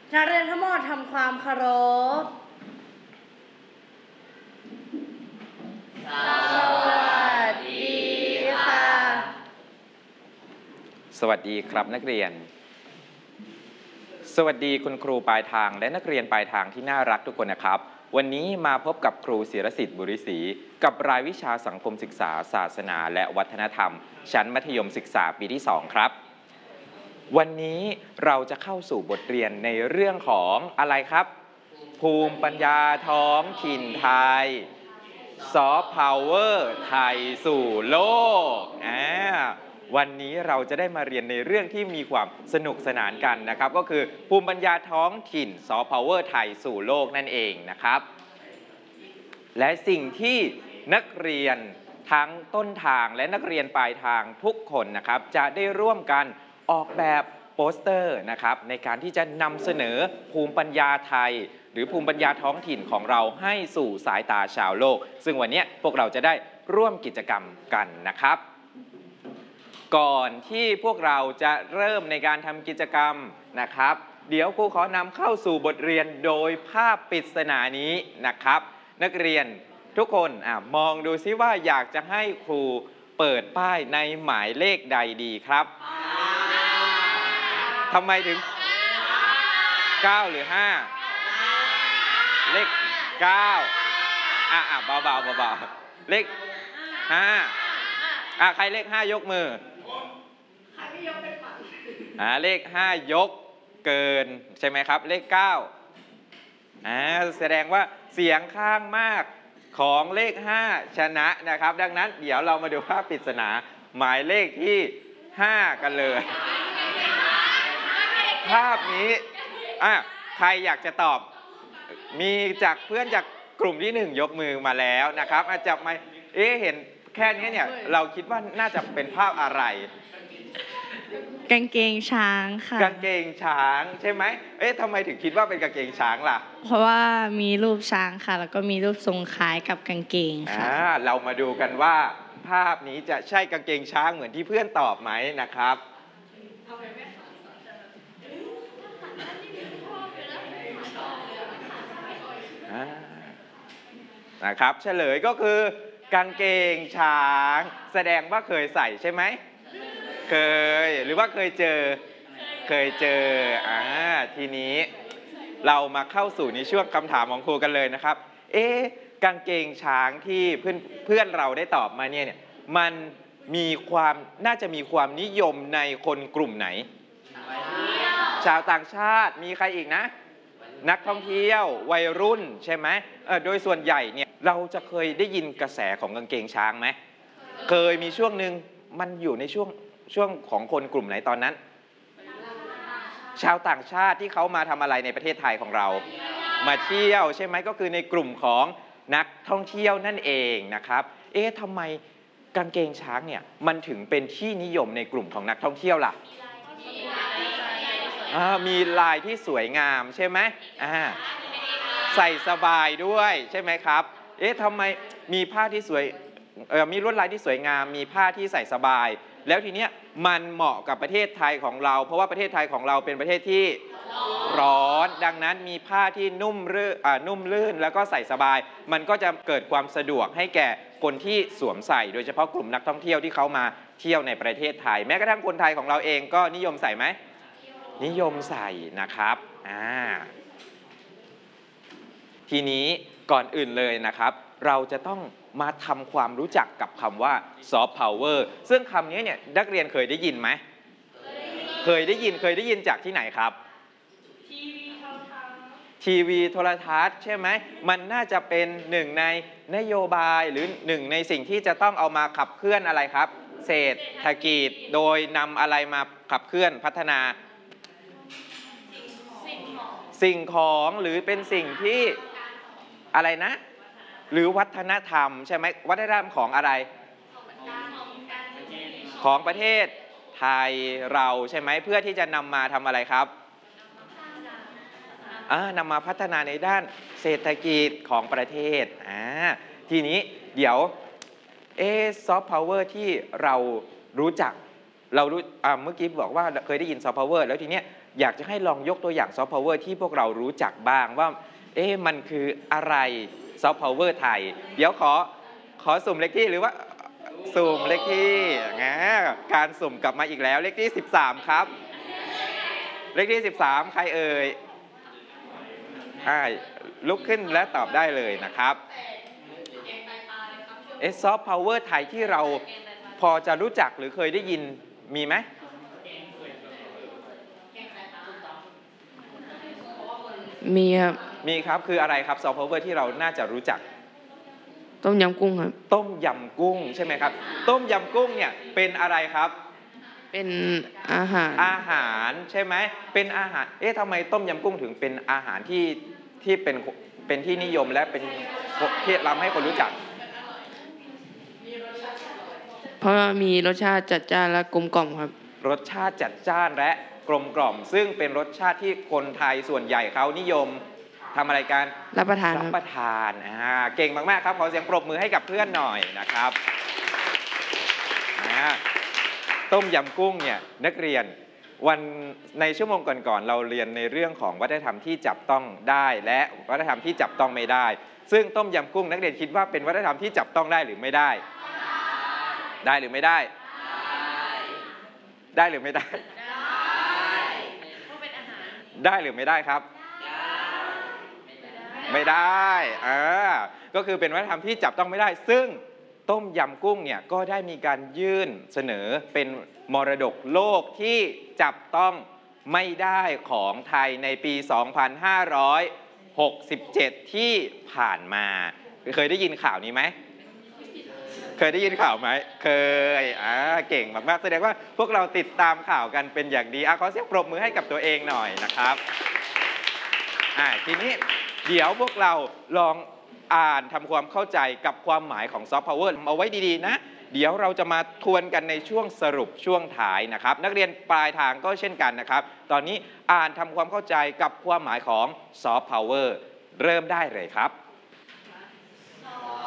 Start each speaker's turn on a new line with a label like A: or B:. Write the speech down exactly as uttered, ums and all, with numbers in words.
A: นักเรียนทั้งหมดทำความเคารพสวัสดีค่ะ
B: สวัสดีครับนักเรียนสวัสดีคุณครูปลายทางและนักเรียนปลายทางที่น่ารักทุกคนนะครับวันนี้มาพบกับครูศิรสิทธิ์บุริศรีกับรายวิชาสังคมศึกษาศาสนาและวัฒนธรรมชั้นมัธยมศึกษาปีที่สองครับวันนี้เราจะเข้าสู่บทเรียนในเรื่องของอะไรครับภูมิปัญญาท้องถิ่นไทยซอฟต์พาวเวอร์ไทยสู่โลกอ่าวันนี้เราจะได้มาเรียนในเรื่องที่มีความสนุกสนานกันนะครับก็คือภูมิปัญญาท้องถิ่นซอฟต์พาวเวอร์ไทยสู่โลกนั่นเองนะครับและสิ่งที่นักเรียนทั้งต้นทางและนักเรียนปลายทางทุกคนนะครับจะได้ร่วมกันออกแบบโปสเตอร์นะครับในการที่จะนำเสนอภูมิปัญญาไทยหรือภูมิปัญญาท้องถิ่นของเราให้สู่สายตาชาวโลกซึ่งวันนี้พวกเราจะได้ร่วมกิจกรรมกันนะครับก่อนที่พวกเราจะเริ่มในการทำกิจกรรมนะครับเดี๋ยวครูขอนำเข้าสู่บทเรียนโดยภาพปริศนานี้นะครับนักเรียนทุกคนอ่ะมองดูซิว่าอยากจะให้ครูเปิดป้ายในหมายเลขใดดีครับทำไมถึงเก้าหรือห้าเลขเก้าอ่ะอ่ะเบาๆเบาๆเลขห้าอ่ะใครเลขห้ายกมือใครไม่ยกเป็นฝันอ่าเลขห้ายกเกินใช่ไหมครับเลขเก้าอ่าแสดงว่าเสียงข้างมากของเลขห้าชนะนะครับดังนั้นเดี๋ยวเรามาดูภาพปริศนาหมายเลขที่ห้ากันเลยภาพนี้อ่ะใครอยากจะตอบมีจากเพื่อนจากกลุ่มที่หนึ่งยกมือมาแล้วนะครับอาจจะไม่เอ๊ะเห็นแค่นี้เนี่ยเราคิดว่าน่าจะเป็นภาพอะไร
C: กางเกงช้างค่ะ
B: กางเกงช้างใช่ไหมเอ๊ะทำไมถึงคิดว่าเป็นกางเกงช้างล่ะ
C: เพราะว่ามีรูปช้างค่ะแล้วก็มีรูปทรงคล้ายกับกางเกงค่ะ
B: อ่าเรามาดูกันว่าภาพนี้จะใช่กางเกงช้างเหมือนที่เพื่อนตอบไหมนะครับนะครับเฉลยก็คือกางเกงช้างแสดงว่าเคยใส่ใช่ไหมเคยหรือว่าเคยเจอเคยเจออ่าทีนี้เรามาเข้าสู่ในช่วงคำถามของครูกันเลยนะครับเอ๊ะกางเกงช้างที่เพื่อนเพื่อนเราได้ตอบมาเนี่ยเนี่ยมันมีความน่าจะมีความนิยมในคนกลุ่มไหนชาวต่างชาติมีใครอีกนะนักท่องเที่ยววัยรุ่นใช่ไหมเออโดยส่วนใหญ่เนี่ยเราจะเคยได้ยินกระแสของกางเกงช้างไหมเคยมีช่วงหนึ่งมันอยู่ในช่วงช่วงของคนกลุ่มไหนตอนนั้นชาวต่างชาติที่เขามาทำอะไรในประเทศไทยของเรามาเที่ยวใช่ไหมก็คือในกลุ่มของนักท่องเที่ยวนั่นเองนะครับเอ๊ะทำไมกางเกงช้างเนี่ยมันถึงเป็นที่นิยมในกลุ่มของนักท่องเที่ยวล่ะมีลายที่สวยงามใช่ไหมอ่าใส่สบายด้วยใช่ไหมครับเอ๊ะทำไมมีผ้าที่สวยเอ่อมีลวดลายที่สวยงามมีผ้าที่ใส่สบายแล้วทีเนี้ยมันเหมาะกับประเทศไทยของเราเพราะว่าประเทศไทยของเราเป็นประเทศที่ร้อนดังนั้นมีผ้าที่นุ่มลื่นอ่านุ่มลื่นแล้วก็ใส่สบายมันก็จะเกิดความสะดวกให้แก่คนที่สวมใส่โดยเฉพาะกลุ่มนักท่องเที่ยวที่เขามาเที่ยวในประเทศไทยแม้กระทั่งคนไทยของเราเองก็นิยมใส่ไหมนิยมใส่นะครับอ่าทีนี้ก่อนอื่นเลยนะครับเราจะต้องมาทำความรู้จักกับคำว่าซอฟต์พาวเวอร์ซึ่งคำนี้เนี่ยนักเรียนเคยได้ยินไหมเคยได้ยินเคยได้ยินจากที่ไหนครับทีวีโทรทัศน์ทีวีโทรทัศน์ใช่ไหมมันน่าจะเป็นหนึ่งในนโยบายหรือหนึ่งในสิ่งที่จะต้องเอามาขับเคลื่อนอะไรครับเศรษฐกิจโดยนำอะไรมาขับเคลื่อนพัฒนาสิ่งของหรือเป็นสิ่งที่อะไรนะหรือวัฒนธรรมใช่ไหมวัฒนธรรมของอะไรของประเทศไทยเราใช่ไหมเพื่อที่จะนำมาทำอะไรครับอ่านำมาพัฒนาในด้านเศรษฐกิจของประเทศอ่าทีนี้เดี๋ยวเอซอฟต์พาวเวอร์ที่เรารู้จักเรารู้อ่าเมื่อกี้บอกว่าเคยได้ยินซอฟต์พาวเวอร์แล้วทีเนี้ยอยากจะให้ลองยกตัวอย่างซอฟต์พาวเวอร์ที่พวกเรารู้จักบ้างว่าเอ๊ะมันคืออะไรซอฟต์พาวเวอร์ไทยเดี๋ยวขอขอสุ่มเลขที่หรือว่าสุ่มเลขที่นะการสุ่มกลับมาอีกแล้วเลขที่สิบสามครับเลขที่สิบสามใครเอ่ยอ่าลุกขึ้นและตอบได้เลยนะครับเอซอฟต์พาวเวอร์ไทยที่เราพอจะรู้จักหรือเคยได้ยินมีไหม
D: มีครับ
B: มีครับคืออะไรครับซอฟต์พาวเวอร์ที่เราน่าจะรู้จัก
D: ต้มยำกุ้งครับ
B: ต้มยำกุ้งใช่ไหมครับต้มยำกุ้งเนี่ยเป็นอะไรครับ
D: เป็นอาหาร
B: อาหารใช่ไหมเป็นอาหารเอ๊ะทำไมต้มยำกุ้งถึงเป็นอาหารที่ที่เป็นเป็นที่นิยมและเป็นที่ทำให้คนรู้จัก
D: เพราะมีรสชาติจัดจ้านและกลมกล่อมครับ
B: รสชาติจัดจ้านและกลมกล่อมซึ่งเป็นรสชาติที่คนไทยส่วนใหญ่เขานิยมทำอะไรกัน
D: รับประทาน
B: รับประทานอ่าเก่งมากๆครับขอเสียงปรบมือให้กับเพื่อนหน่อยนะครับนะต้มยำกุ้งเนี่ยนักเรียนวันในชั่วโมงก่อนๆเราเรียนในเรื่องของวัฒนธรรมที่จับต้องได้และวัฒนธรรมที่จับต้องไม่ได้ซึ่งต้มยำกุ้งนักเรียนคิดว่าเป็นวัฒนธรรมที่จับต้องได้หรือไม่ได้ได้หรือไม่ได้ได้หรือไม่ได้ได้หรือไม่ได้ครับไม่ได้อ่าก็คือเป็นวัฒนธรรมที่จับต้องไม่ได้ซึ่งต้มยำกุ้งเนี่ยก็ได้มีการยื่นเสนอเป็นมรดกโลกที่จับต้องไม่ได้ของไทยในปี สองพันห้าร้อยหกสิบเจ็ด ที่ผ่านมาเคยได้ยินข่าวนี้ไหมเคยได้ยินข่าวไหมเคยอ่าเก่งมากๆแสดงว่าพวกเราติดตามข่าวกันเป็นอย่างดีอ่ะขอเสียงปรบมือให้กับตัวเองหน่อยนะครับอ่าทีนี้เดี๋ยวพวกเราลองอ่านทำความเข้าใจกับความหมายของซอฟต์พาวเวอร์เอาไว้ดีๆนะเดี๋ยวเราจะมาทวนกันในช่วงสรุปช่วงท้ายนะครับนักเรียนปลายทางก็เช่นกันนะครับตอนนี้อ่านทำความเข้าใจกับความหมายของซอฟต์พาวเวอร์เริ่มได้เลยครับ